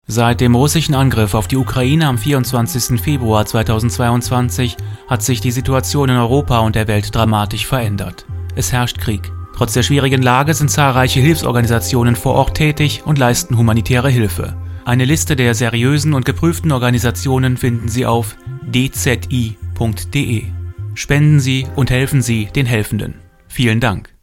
Seit dem russischen Angriff auf die Ukraine am 24. Februar 2022 hat sich die Situation in Europa und der Welt dramatisch verändert. Es herrscht Krieg. Trotz der schwierigen Lage sind zahlreiche Hilfsorganisationen vor Ort tätig und leisten humanitäre Hilfe. Eine Liste der seriösen und geprüften Organisationen finden Sie auf dzi.de. Spenden Sie und helfen Sie den Helfenden. Vielen Dank.